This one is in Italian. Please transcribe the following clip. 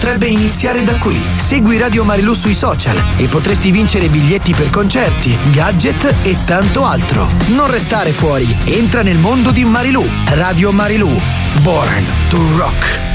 potrebbe iniziare da qui. Segui Radio Marilù sui social e potresti vincere biglietti per concerti, gadget e tanto altro. Non restare fuori, entra nel mondo di Marilù. Radio Marilù, Born to Rock.